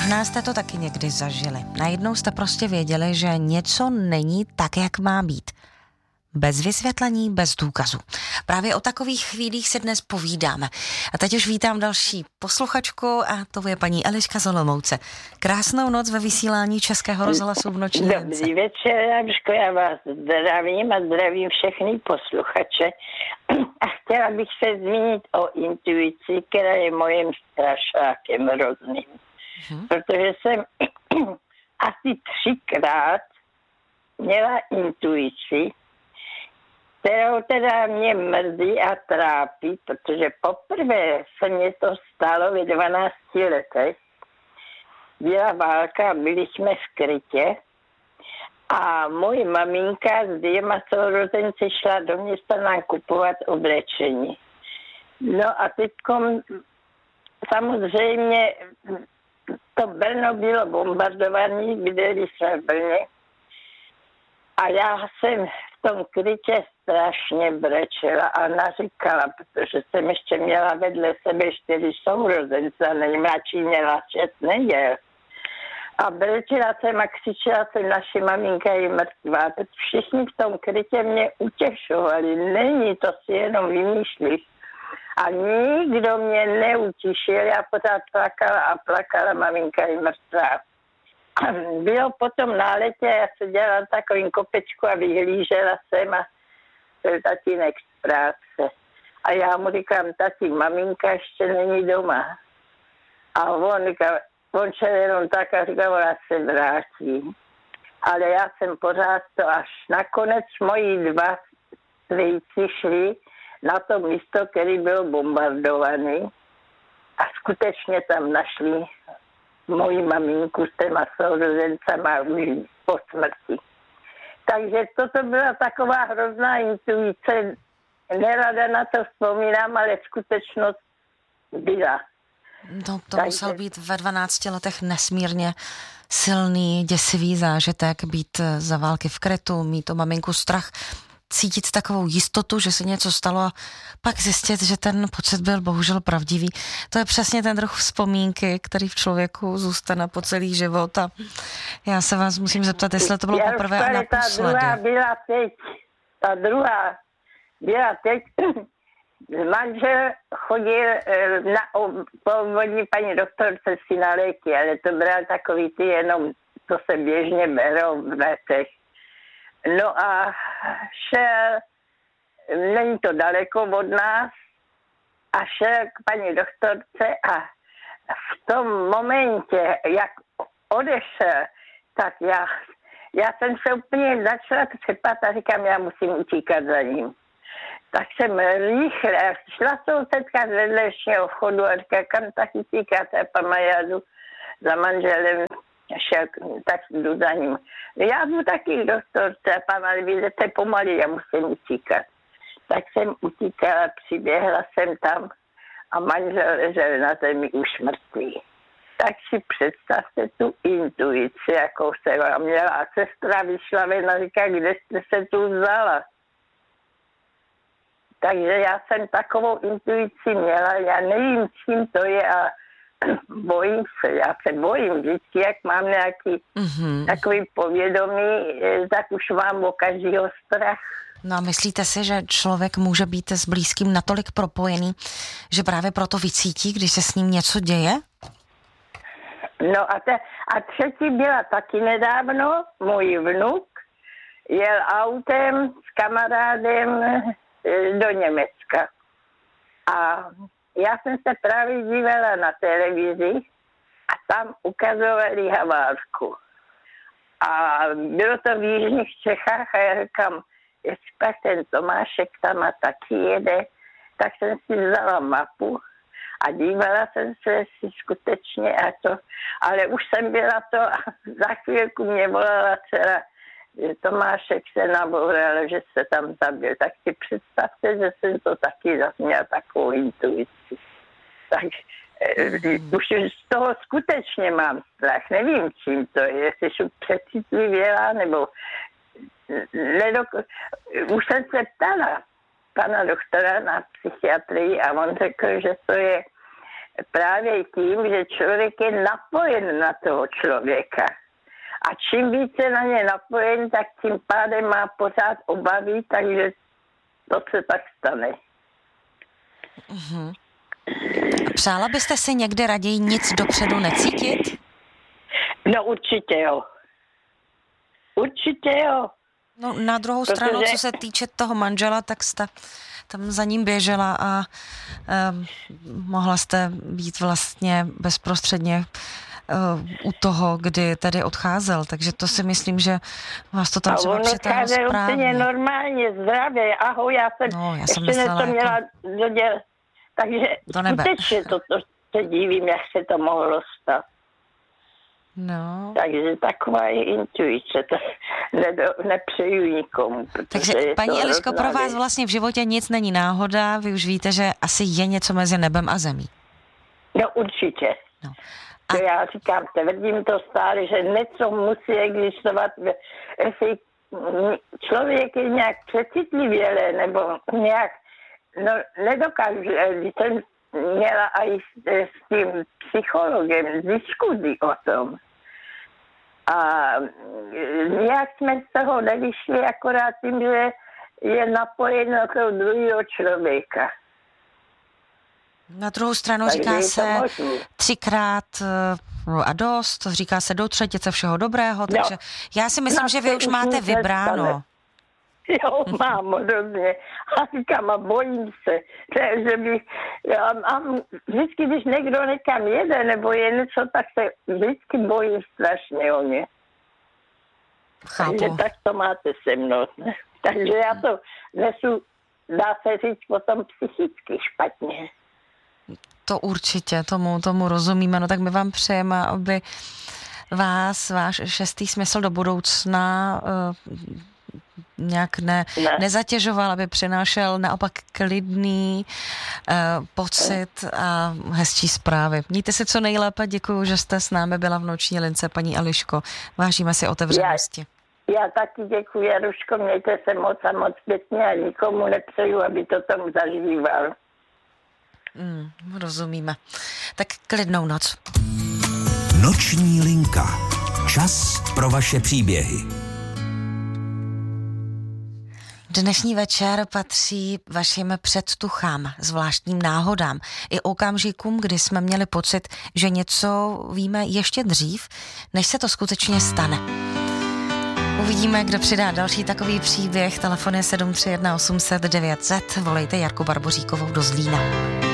Možná jste to taky někdy zažili. Najednou jste prostě věděli, že něco není tak, jak má být. Bez vysvětlení, bez důkazu. Právě o takových chvílích se dnes povídáme. A teď už vítám další posluchačku a to je paní Eliška z Olomouce. Krásnou noc ve vysílání Českého rozhlasu v noční hrance. Dobrý večer, Januško, já vás zdravím a zdravím všechny posluchače. A chtěla bych se zmínit o intuici, která je mojím strašákem hrozným. Protože jsem asi 3krát měla intuici, kterou teda mě mrzí a trápí, protože poprvé se mě to stalo ve 12 letech. Byla válka, byli jsme v Krytě a moje maminka s 2 sourozenci šla do města nám kupovat oblečení. No a teďkom samozřejmě to Brno bylo bombardované, bydleli jsme v Brně a já jsem v tom Krytě strašně brečela a naříkala, protože jsem ještě měla vedle sebe 4 sourozence, nejmladší měla 6 neděl. A brečela jsem a křičela jsem, naši maminka je mrtvá. Teď všichni v tom Krytě mě utěšovali, není, to si jenom vymýšlíš. A nikdo mě neutišil, já pořád plakala a plakala, maminka je mrtvá. Bylo potom na letě, já se dělala takovým kopečku a vyhlížela jsem a byl tatínek z práce. A já mu říkám, tati, maminka ještě není doma. A on šel jenom tak a říkal, ona se vrátí. Ale já jsem pořád to, až nakonec moji 2 strýci šli na to místo, který byl bombardovaný a skutečně tam našli moji maminku s 3 sourozencama už po smrti. Takže toto byla taková hrozná intuice. Nerada na to vzpomínám, ale skutečnost byla. No, to musel být ve 12 letech nesmírně silný, děsivý zážitek, být za války v Krytu, mít o maminku strach, cítit takovou jistotu, že se něco stalo a pak zjistit, že ten pocit byl bohužel pravdivý. To je přesně ten druh vzpomínky, který v člověku zůstane po celý život a já se vás musím zeptat, jestli to bylo poprvé a naposledy. Ta druhá byla teď. Manžel chodil po obvodní paní doktorce si na léky, ale to bral takový ty jenom, to se běžně berou v letech. No a šel, není to daleko od nás, a šel k paní doktorce a v tom momentě, jak odešel, tak já jsem se úplně začala třepat a říkám, já musím utíkat za ním. Tak jsem rychle šla sousedka z vedlejšího chodu a říká, kam taky tíkáte, pana, já jdu za manželem, šel, tak jdu za ním. Já jdu taky k doktorce a pan, ale vy jdete pomalý, já musím utíkat. Tak jsem utíkala, přiběhla jsem tam a manžel ležel na zemi už mrtvý. Tak si představte tu intuici, jakou jsem měla. A sestra vyšla ven a říká, kde jste se tu vzala? Takže já jsem takovou intuici měla, já nevím, čím to je a bojím se, já se bojím vždycky, jak mám nějaký takový povědomí, tak už mám o každého strach. No a myslíte si, že člověk může být s blízkým natolik propojený, že právě proto vycítí, když se s ním něco děje? No a třetí byla taky nedávno, můj vnuk jel autem s kamarádem do Německa. A já jsem se právě dívala na televizi a tam ukazovali Haválku. A bylo to v jižních Čechách a já říkám, jestli pak ten Tomášek tam a taky jede, tak jsem si vzala mapu a dívala jsem se, jestli skutečně a to, ale už jsem byla to a za chvílku mě volala dcera, že Tomášek se naboural, že se tam zabil. Tak si představte, že jsem to taky měla takovou intuici. Tak už z toho skutečně mám strach. Nevím, čím to je, jestli jsem přecitlivěla, nebo už jsem se ptala pana doktora na psychiatrii a on řekl, že to je právě tím, že člověk je napojen na toho člověka. A čím více na ně napojen, tak tím pádem má pořád obavy, takže to se tak stane. Uh-huh. Přála byste si někdy raději nic dopředu necítit? No určitě jo. Určitě jo. No na druhou stranu, co se týče toho manžela, tak jste tam za ním běžela a mohla jste být vlastně bezprostředně u toho, kdy tady odcházel, takže to si myslím, že vás to tam třeba přitáhlo správně. A on odcházel normálně, zdravě, ahoj, já jsem ještě něco měla dodělat, takže skutečně to se divím, jak se to mohlo stát. No. Takže taková je intuice, to nepřeju nikomu. Takže paní Eliško, pro vás vlastně v životě nic není náhoda, vy už víte, že asi je něco mezi nebem a zemí. No určitě. No. A já říkám, tvrdím to stále, že něco musí existovat. Jestli člověk je nějak přecitlivělé, nebo nějak, no nedokážu, když jsem měla i s tím psychologem diskuzi o tom. A nějak jsme z toho nevyšli akorát tím, že je napojen na toho druhého člověka. Na druhou stranu říká se 3krát a dost, říká se do třetice všeho dobrého, takže já si myslím, že vy už máte vybráno. Jo, mám rozhodně. A říkám, a bojím se, že bych, vždycky, když někdo někam jede, nebo je něco, tak se vždycky bojím strašně o ně. Chápu. Takže tak to máte se mnou. Takže já to nesu, dá se říct, potom psychicky špatně. To určitě, tomu rozumíme. No tak my vám přejeme, aby váš šestý smysl do budoucna nějak nezatěžoval, aby přinášel naopak klidný pocit a hezčí zprávy. Mějte se co nejlépe, děkuju, že jste s námi byla v noční lince, paní Eliško. Vážíme si otevřenosti. Já taky děkuji, Jaruško, mějte se moc a moc pěkně a nikomu nepřeju, aby to tam zažíval. Rozumíme. Tak klidnou noc. Noční linka. Čas pro vaše příběhy. Dnešní večer patří vašim předtuchám, zvláštním náhodám i okamžikům, kdy jsme měli pocit, že něco víme ještě dřív, než se to skutečně stane. Uvidíme, kdo přidá další takový příběh. Telefon je 731 800 900. Volejte Jarku Barboříkovou do Zlína.